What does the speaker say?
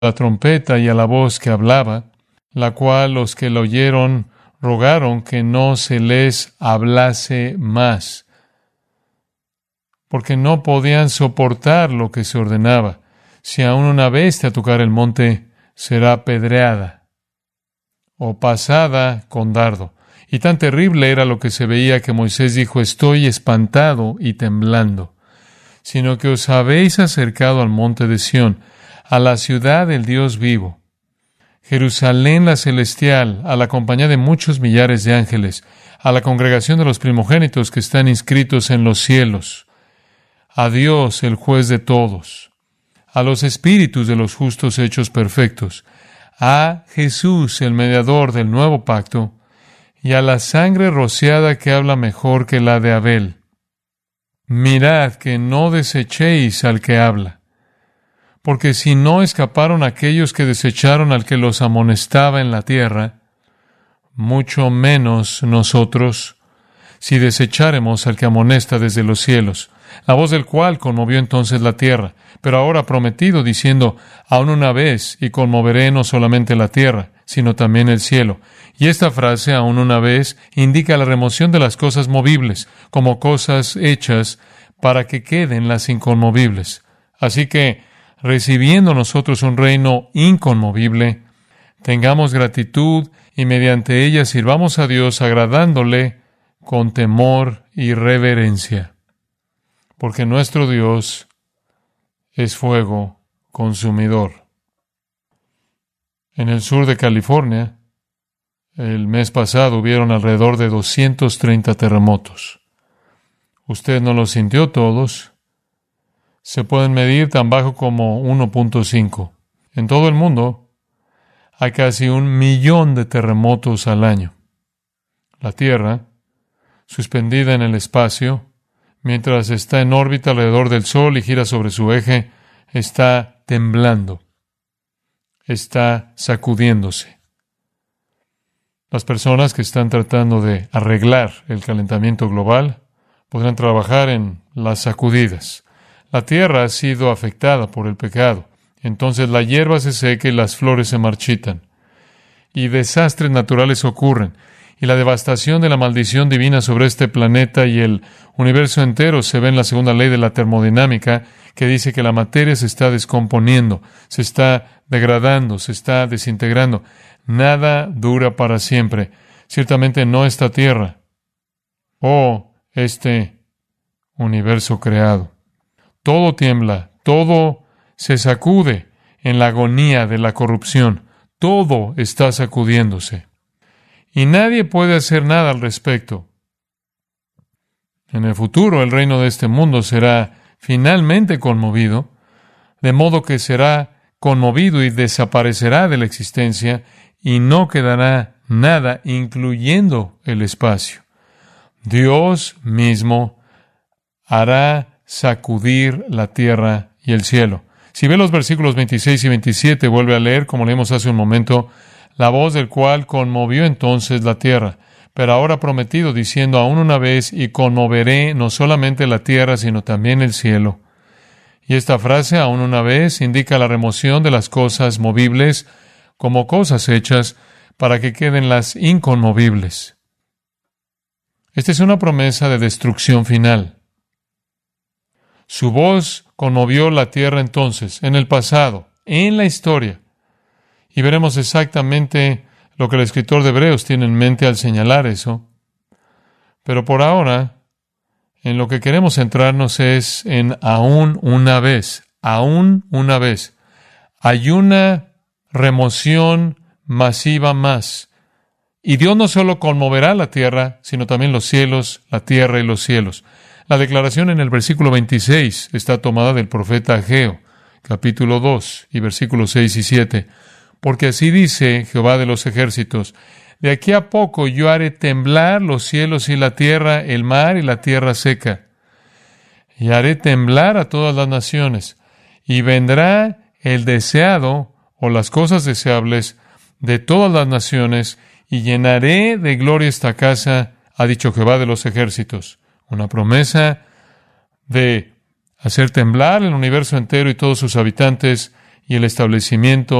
la trompeta y a la voz que hablaba, la cual los que la oyeron rogaron que no se les hablase más, porque no podían soportar lo que se ordenaba. Si aún una bestia tocara el monte, será apedreada o pasada con dardo. Y tan terrible era lo que se veía que Moisés dijo: estoy espantado y temblando. Sino que os habéis acercado al monte de Sión, a la ciudad del Dios vivo, Jerusalén la celestial, a la compañía de muchos millares de ángeles, a la congregación de los primogénitos que están inscritos en los cielos, a Dios, el juez de todos, a los espíritus de los justos hechos perfectos, a Jesús, el mediador del nuevo pacto, y a la sangre rociada que habla mejor que la de Abel. Mirad que no desechéis al que habla, porque si no escaparon aquellos que desecharon al que los amonestaba en la tierra, mucho menos nosotros, si desecháremos al que amonesta desde los cielos, la voz del cual conmovió entonces la tierra, pero ahora ha prometido, diciendo: aún una vez, y conmoveré no solamente la tierra, sino también el cielo. Y esta frase, aún una vez, indica la remoción de las cosas movibles, como cosas hechas para que queden las inconmovibles. Así que, recibiendo nosotros un reino inconmovible, tengamos gratitud y mediante ella sirvamos a Dios agradándole con temor y reverencia. Porque nuestro Dios es fuego consumidor. En el sur de California, el mes pasado hubieron alrededor de 230 terremotos. Usted no los sintió todos. Se pueden medir tan bajo como 1.5. En todo el mundo hay casi 1 millón de terremotos al año. La Tierra, suspendida en el espacio, mientras está en órbita alrededor del Sol y gira sobre su eje, está temblando, está sacudiéndose. Las personas que están tratando de arreglar el calentamiento global podrán trabajar en las sacudidas. La tierra ha sido afectada por el pecado. Entonces la hierba se seca y las flores se marchitan. Y desastres naturales ocurren. Y la devastación de la maldición divina sobre este planeta y el universo entero se ve en la segunda ley de la termodinámica, que dice que la materia se está descomponiendo, se está degradando, se está desintegrando. Nada dura para siempre. Ciertamente no esta tierra o este universo creado. Todo tiembla, todo se sacude en la agonía de la corrupción. Todo está sacudiéndose. Y nadie puede hacer nada al respecto. En el futuro, el reino de este mundo será finalmente conmovido, de modo que será conmovido y desaparecerá de la existencia y no quedará nada, incluyendo el espacio. Dios mismo hará sacudir la tierra y el cielo. Si ve los versículos 26 y 27, vuelve a leer, como leímos hace un momento, la voz del cual conmovió entonces la tierra, pero ahora ha prometido, diciendo: aún una vez, y conmoveré no solamente la tierra, sino también el cielo. Y esta frase, aún una vez, indica la remoción de las cosas movibles como cosas hechas para que queden las inconmovibles. Esta es una promesa de destrucción final. Su voz conmovió la tierra entonces, en el pasado, en la historia. Y veremos exactamente lo que el escritor de Hebreos tiene en mente al señalar eso. Pero por ahora, en lo que queremos centrarnos es en aún una vez. Aún una vez. Hay una remoción masiva más. Y Dios no solo conmoverá la tierra, sino también los cielos, la tierra y los cielos. La declaración en el versículo 26 está tomada del profeta Ageo, capítulo 2, y versículos 6 y 7. Porque así dice Jehová de los ejércitos: de aquí a poco yo haré temblar los cielos y la tierra, el mar y la tierra seca. Y haré temblar a todas las naciones. Y vendrá el deseado, o las cosas deseables, de todas las naciones, y llenaré de gloria esta casa, ha dicho Jehová de los ejércitos. Una promesa de hacer temblar el universo entero y todos sus habitantes, y el establecimiento